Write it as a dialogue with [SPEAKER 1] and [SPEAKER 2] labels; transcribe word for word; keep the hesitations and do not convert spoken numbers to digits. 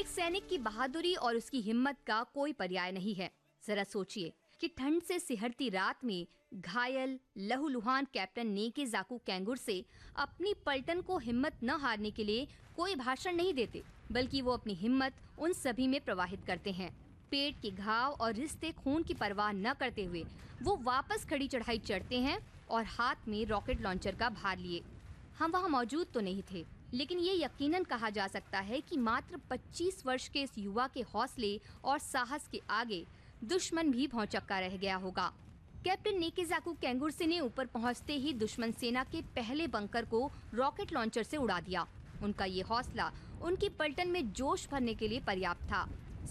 [SPEAKER 1] एक सैनिक की बहादुरी और उसकी हिम्मत का कोई पर्याय नहीं है। जरा सोचिए कि ठंड से सिहरती रात में घायल लहूलुहान कैप्टन नेकेजाकू कैंगुर से अपनी पलटन को हिम्मत न हारने के लिए कोई भाषण नहीं देते, बल्कि वो अपनी हिम्मत उन सभी में प्रवाहित करते हैं। पेट के घाव और रिश्ते खून की परवाह न करते हुए वो वापस खड़ी चढ़ाई चढ़ते हैं और हाथ में रॉकेट लॉन्चर का भार लिए। हम वहाँ मौजूद तो नहीं थे, लेकिन ये यकीनन कहा जा सकता है कि मात्र पच्चीस वर्ष के इस युवा के हौसले और साहस के आगे दुश्मन भी भौंचक्का रह गया होगा। कैप्टन नेकेजाकू कैंगुरसे ने ऊपर पहुंचते ही दुश्मन सेना के पहले बंकर को रॉकेट लॉन्चर से उड़ा दिया। उनका ये हौसला उनकी पलटन में जोश भरने के लिए पर्याप्त था।